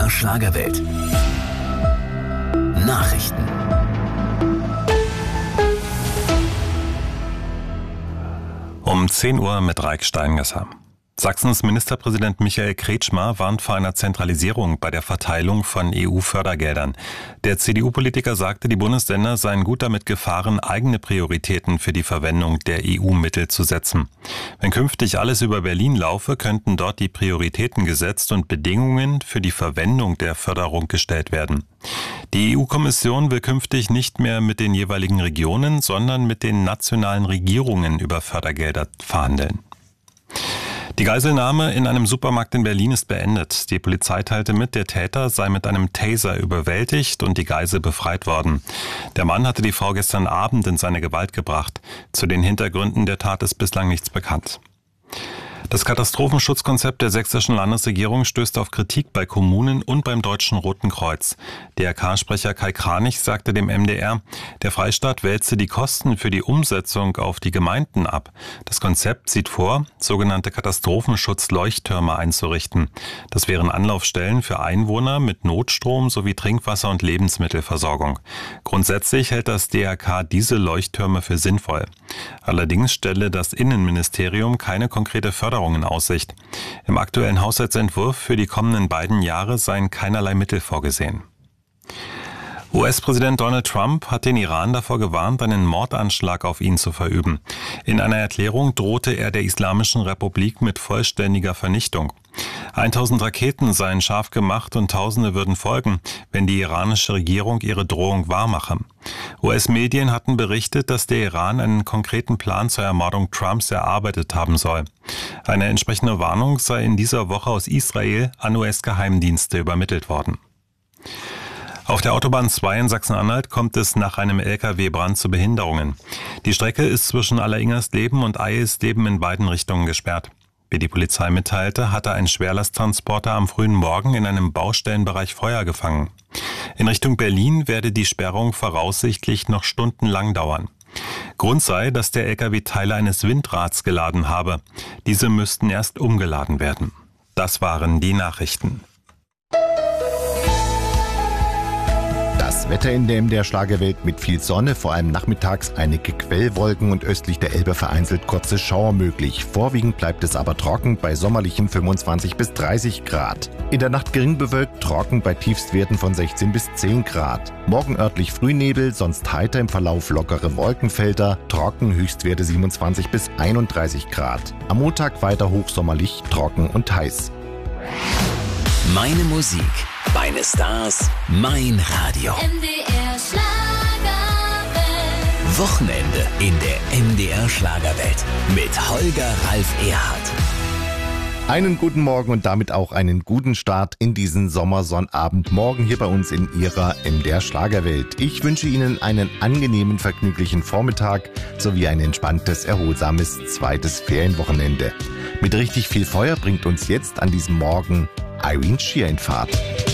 MDR Schlagerwelt. Nachrichten. Um 10 Uhr mit Raik Steingesser. Sachsens Ministerpräsident Michael Kretschmer warnt vor einer Zentralisierung bei der Verteilung von EU-Fördergeldern. Der CDU-Politiker sagte, die Bundesländer seien gut damit gefahren, eigene Prioritäten für die Verwendung der EU-Mittel zu setzen. Wenn künftig alles über Berlin laufe, könnten dort die Prioritäten gesetzt und Bedingungen für die Verwendung der Förderung gestellt werden. Die EU-Kommission will künftig nicht mehr mit den jeweiligen Regionen, sondern mit den nationalen Regierungen über Fördergelder verhandeln. Die Geiselnahme in einem Supermarkt in Berlin ist beendet. Die Polizei teilte mit, der Täter sei mit einem Taser überwältigt und die Geisel befreit worden. Der Mann hatte die Frau gestern Abend in seine Gewalt gebracht. Zu den Hintergründen der Tat ist bislang nichts bekannt. Das Katastrophenschutzkonzept der sächsischen Landesregierung stößt auf Kritik bei Kommunen und beim Deutschen Roten Kreuz. DRK-Sprecher Kai Kranich sagte dem MDR, der Freistaat wälze die Kosten für die Umsetzung auf die Gemeinden ab. Das Konzept sieht vor, sogenannte Katastrophenschutzleuchttürme einzurichten. Das wären Anlaufstellen für Einwohner mit Notstrom sowie Trinkwasser- und Lebensmittelversorgung. Grundsätzlich hält das DRK diese Leuchttürme für sinnvoll. Allerdings stelle das Innenministerium keine konkrete Förderung in Aussicht. Im aktuellen Haushaltsentwurf für die kommenden beiden Jahre seien keinerlei Mittel vorgesehen. US-Präsident Donald Trump hat den Iran davor gewarnt, einen Mordanschlag auf ihn zu verüben. In einer Erklärung drohte er der Islamischen Republik mit vollständiger Vernichtung. 1000 Raketen seien scharf gemacht und Tausende würden folgen, wenn die iranische Regierung ihre Drohung wahrmache. US-Medien hatten berichtet, dass der Iran einen konkreten Plan zur Ermordung Trumps erarbeitet haben soll. Eine entsprechende Warnung sei in dieser Woche aus Israel an US-Geheimdienste übermittelt worden. Auf der Autobahn 2 in Sachsen-Anhalt kommt es nach einem Lkw-Brand zu Behinderungen. Die Strecke ist zwischen Alleringersleben und Eilsleben in beiden Richtungen gesperrt. Wie die Polizei mitteilte, hatte ein Schwerlasttransporter am frühen Morgen in einem Baustellenbereich Feuer gefangen. In Richtung Berlin werde die Sperrung voraussichtlich noch stundenlang dauern. Grund sei, dass der Lkw Teile eines Windrads geladen habe. Diese müssten erst umgeladen werden. Das waren die Nachrichten. Das Wetter in der MDR Schlagerwelt mit viel Sonne, vor allem nachmittags einige Quellwolken und östlich der Elbe vereinzelt kurze Schauer möglich. Vorwiegend bleibt es aber trocken bei sommerlichen 25 bis 30 Grad. In der Nacht gering bewölkt, trocken bei Tiefstwerten von 16 bis 10 Grad. Morgen örtlich Frühnebel, sonst heiter im Verlauf lockere Wolkenfelder, trocken Höchstwerte 27 bis 31 Grad. Am Montag weiter hochsommerlich, trocken und heiß. Meine Musik, meine Stars, mein Radio. MDR Schlagerwelt. Wochenende in der MDR Schlagerwelt mit Holger Ralf Erhardt. Einen guten Morgen und damit auch einen guten Start in diesen Sommersonnabend morgen hier bei uns in Ihrer MDR Schlagerwelt. Ich wünsche Ihnen einen angenehmen, vergnüglichen Vormittag sowie ein entspanntes, erholsames zweites Ferienwochenende. Mit richtig viel Feuer bringt uns jetzt an diesem Morgen Irene Schier in Fahrt.